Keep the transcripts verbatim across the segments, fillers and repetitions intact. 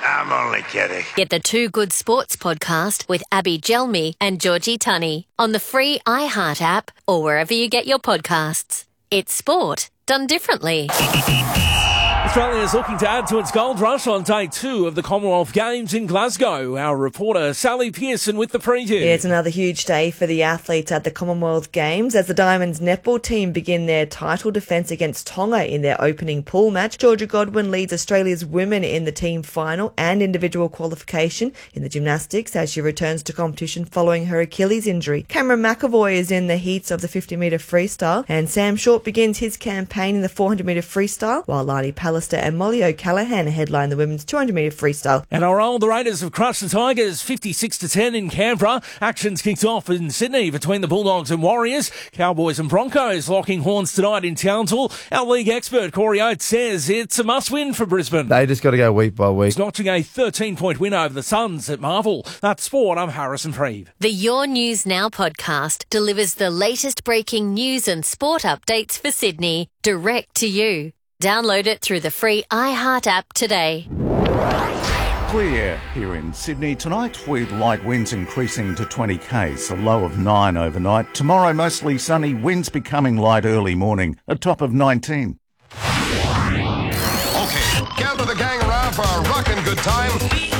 I'm only kidding. Get the Two Good Sports podcast with Abby Gelmi and Georgie Tunney on the free iHeart app or wherever you get your podcasts. It's sport done differently. Australia is looking to add to its gold rush on day two of the Commonwealth Games in Glasgow. Our reporter Sally Pearson with the preview. Yeah, it's another huge day for the athletes at the Commonwealth Games as the Diamonds netball team begin their title defence against Tonga in their opening pool match. Georgia Godwin leads Australia's women in the team final and individual qualification in the gymnastics as she returns to competition following her Achilles injury. Cameron McAvoy is in the heats of the fifty metre freestyle, and Sam Short begins his campaign in the four hundred metre freestyle, while Lani Pallister and Molly O'Callaghan headline the women's two hundred metre freestyle. And our old the Raiders have crushed the Tigers fifty-six to ten in Canberra. Action's kicked off in Sydney between the Bulldogs and Warriors. Cowboys and Broncos locking horns tonight in Townsville. Our league expert Corey Oates says it's a must-win for Brisbane. They just got to go week by week. It's notching a thirteen-point win over the Suns at Marvel. That's sport. I'm Harrison Freeb. The Your News Now podcast delivers the latest breaking news and sport updates for Sydney direct to you. Download it through the free iHeart app today. Clear here in Sydney tonight with light winds increasing to twenty k's, a low of nine overnight. Tomorrow mostly sunny, winds becoming light early morning, a top of nineteen. Okay, gather the gang around for a rockin' good time.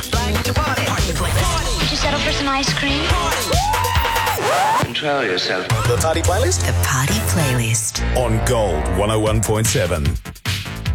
Would you settle for some ice cream? Control yourself. The Party Playlist? The Party Playlist. On Gold one oh one point seven.